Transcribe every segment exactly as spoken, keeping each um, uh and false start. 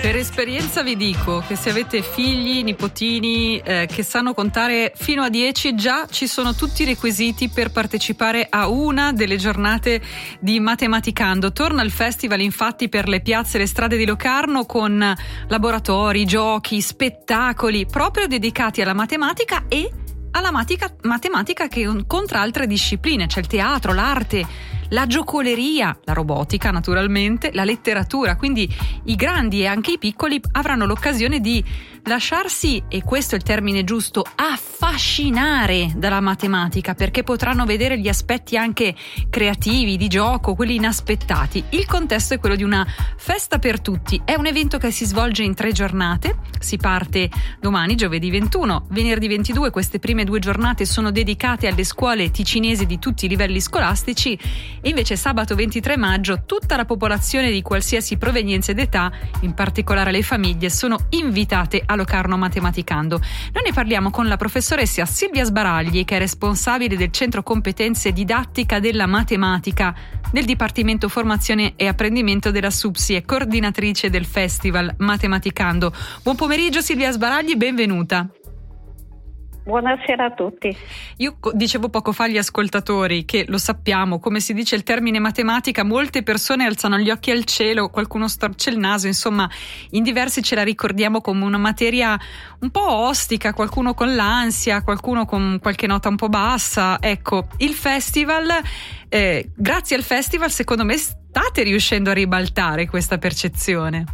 Per esperienza vi dico che se avete figli, nipotini eh, che sanno contare fino a dieci, già ci sono tutti i requisiti per partecipare a una delle giornate di Matematicando. Torna il festival infatti per le piazze e le strade di Locarno con laboratori, giochi, spettacoli proprio dedicati alla matematica e alla matica, matematica che incontra altre discipline. C'è il teatro, l'arte, la giocoleria, la robotica naturalmente, la letteratura, quindi i grandi e anche i piccoli avranno l'occasione di lasciarsi, e questo è il termine giusto, affascinare dalla matematica, perché potranno vedere gli aspetti anche creativi, di gioco, quelli inaspettati. Il contesto è quello di una festa per tutti, è un evento che si svolge in tre giornate, si parte domani, giovedì ventuno, venerdì ventidue, queste prime due giornate sono dedicate alle scuole ticinesi di tutti i livelli scolastici, e invece sabato ventitré maggio tutta la popolazione di qualsiasi provenienza ed età, in particolare le famiglie, sono invitate a Locarno Matematicando. Noi ne parliamo con la professoressa Silvia Sbaragli, che è responsabile del Centro Competenze Didattica della Matematica del Dipartimento Formazione e Apprendimento della SUPSI e coordinatrice del Festival Matematicando. Buon pomeriggio Silvia Sbaragli, benvenuta. Buonasera a tutti. Io dicevo poco fa agli ascoltatori che lo sappiamo, come si dice il termine matematica, molte persone alzano gli occhi al cielo, qualcuno storce il naso, insomma in diversi ce la ricordiamo come una materia un po' ostica, qualcuno con l'ansia, qualcuno con qualche nota un po' bassa. Ecco, il festival, eh, grazie al festival secondo me state riuscendo a ribaltare questa percezione.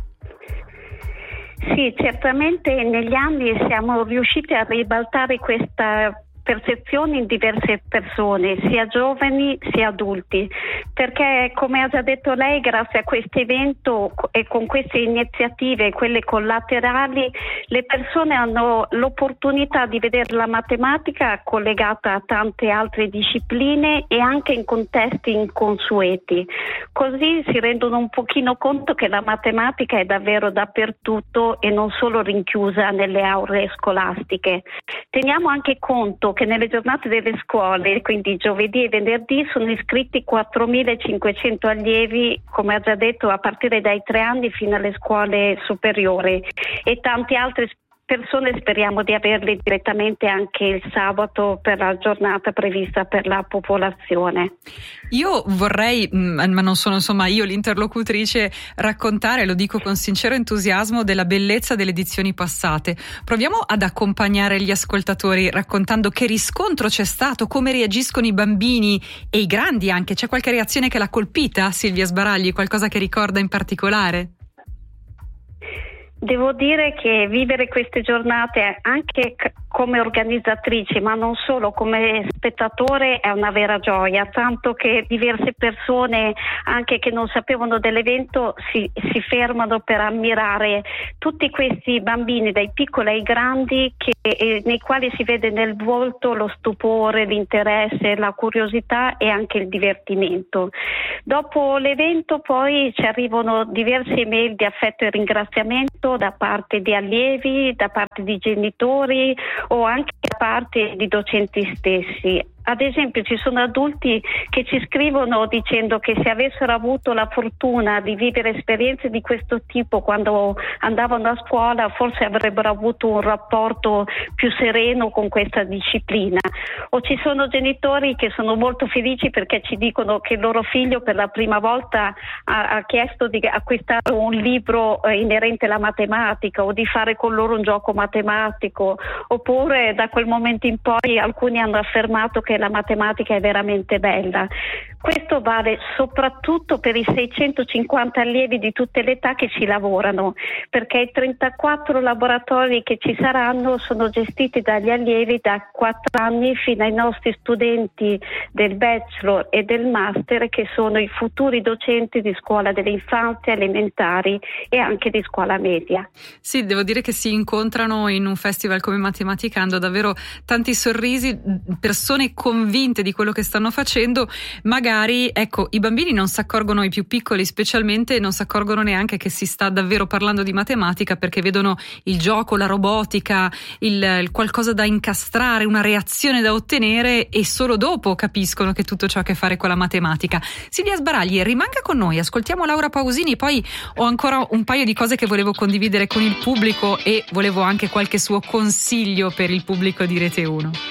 Sì, certamente negli anni siamo riusciti a ribaltare questa percezione in diverse persone, sia giovani sia adulti, perché come ha già detto lei, grazie a questo evento e con queste iniziative, quelle collaterali, le persone hanno l'opportunità di vedere la matematica collegata a tante altre discipline e anche in contesti inconsueti. Così si rendono un pochino conto che la matematica è davvero dappertutto e non solo rinchiusa nelle aule scolastiche. Teniamo anche conto che nelle giornate delle scuole, quindi giovedì e venerdì, sono iscritti quattromilacinquecento allievi, come ha già detto, a partire dai tre anni fino alle scuole superiori, e tanti altri persone speriamo di averli direttamente anche il sabato per la giornata prevista per la popolazione. Io vorrei, ma non sono insomma io l'interlocutrice, raccontare, lo dico con sincero entusiasmo, della bellezza delle edizioni passate. Proviamo ad accompagnare gli ascoltatori raccontando che riscontro c'è stato, come reagiscono i bambini e i grandi anche. C'è qualche reazione che l'ha colpita, Silvia Sbaragli, qualcosa che ricorda in particolare? Devo dire che vivere queste giornate anche c- come organizzatrice, ma non solo, come spettatore, è una vera gioia, tanto che diverse persone, anche che non sapevano dell'evento, si, si fermano per ammirare tutti questi bambini, dai piccoli ai grandi, che, eh, nei quali si vede nel volto lo stupore, l'interesse, la curiosità e anche il divertimento. Dopo l'evento poi ci arrivano diverse email di affetto e ringraziamento da parte di allievi, da parte di genitori o anche da parte di docenti stessi. Ad esempio ci sono adulti che ci scrivono dicendo che se avessero avuto la fortuna di vivere esperienze di questo tipo quando andavano a scuola, forse avrebbero avuto un rapporto più sereno con questa disciplina. O ci sono genitori che sono molto felici perché ci dicono che il loro figlio per la prima volta ha, ha chiesto di acquistare un libro eh, inerente alla matematica o di fare con loro un gioco matematico, oppure da quel momento in poi alcuni hanno affermato che la matematica è veramente bella. Questo vale soprattutto per i seicentocinquanta allievi di tutte le età che ci lavorano, perché i trentaquattro laboratori che ci saranno sono gestiti dagli allievi da quattro anni fino ai nostri studenti del bachelor e del master, che sono i futuri docenti di scuola dell'infanzia, elementari e anche di scuola media. Sì, devo dire che si incontrano in un festival come Matematicando davvero tanti sorrisi, persone convinte di quello che stanno facendo, magari magari, ecco, i bambini non si accorgono, i più piccoli specialmente, non si accorgono neanche che si sta davvero parlando di matematica, perché vedono il gioco, la robotica, il, il qualcosa da incastrare, una reazione da ottenere, e solo dopo capiscono che tutto ciò ha a che fare con la matematica. Silvia Sbaragli, rimanga con noi, ascoltiamo Laura Pausini, poi ho ancora un paio di cose che volevo condividere con il pubblico e volevo anche qualche suo consiglio per il pubblico di Rete uno.